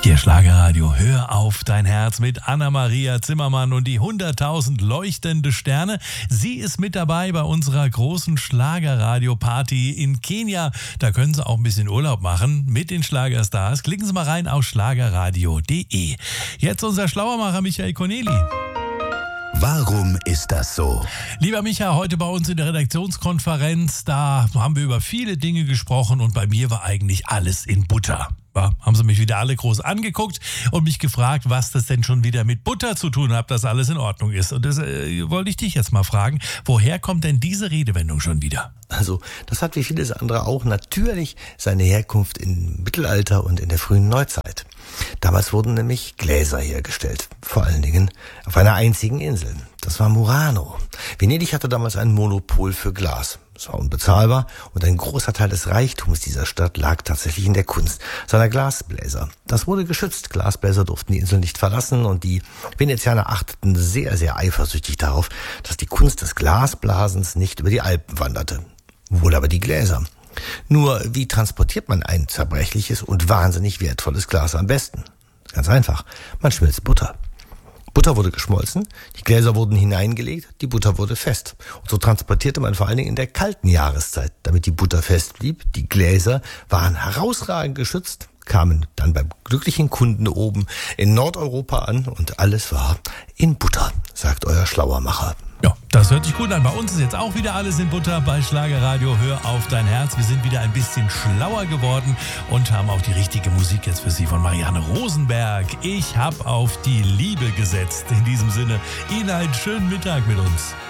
Hier Schlagerradio, hör auf dein Herz mit Anna-Maria Zimmermann und die 100.000 leuchtende Sterne. Sie ist mit dabei bei unserer großen Schlagerradio-Party in Kenia. Da können Sie auch ein bisschen Urlaub machen mit den Schlagerstars. Klicken Sie mal rein auf schlagerradio.de. Jetzt unser Schlauermacher Michael Corneli. Warum ist das so? Lieber Micha, heute bei uns in der Redaktionskonferenz, da haben wir über viele Dinge gesprochen und bei mir war eigentlich alles in Butter. Ja, haben sie mich wieder alle groß angeguckt und mich gefragt, was das denn schon wieder mit Butter zu tun hat, dass alles in Ordnung ist. Und das wollte ich dich jetzt mal fragen, woher kommt denn diese Redewendung schon wieder? Also, das hat wie vieles andere auch natürlich seine Herkunft im Mittelalter und in der frühen Neuzeit. Damals wurden nämlich Gläser hergestellt, vor allen Dingen auf einer einzigen Insel. Das war Murano. Venedig hatte damals ein Monopol für Glas. Es war unbezahlbar und ein großer Teil des Reichtums dieser Stadt lag tatsächlich in der Kunst seiner Glasbläser. Das wurde geschützt. Glasbläser durften die Insel nicht verlassen und die Venezianer achteten sehr, sehr eifersüchtig darauf, dass die Kunst des Glasblasens nicht über die Alpen wanderte. Wohl aber die Gläser. Nur, wie transportiert man ein zerbrechliches und wahnsinnig wertvolles Glas am besten? Ganz einfach, man schmilzt Butter. Butter wurde geschmolzen, die Gläser wurden hineingelegt, die Butter wurde fest. Und so transportierte man vor allen Dingen in der kalten Jahreszeit, damit die Butter fest blieb. Die Gläser waren herausragend geschützt, kamen dann beim glücklichen Kunden oben in Nordeuropa an und alles war in Butter, sagt euer Schlauermacher. Ja, das hört sich gut an. Bei uns ist jetzt auch wieder alles in Butter bei Schlagerradio. Hör auf dein Herz. Wir sind wieder ein bisschen schlauer geworden und haben auch die richtige Musik jetzt für Sie von Marianne Rosenberg. Ich hab auf die Liebe gesetzt. In diesem Sinne, Ihnen einen schönen Mittag mit uns.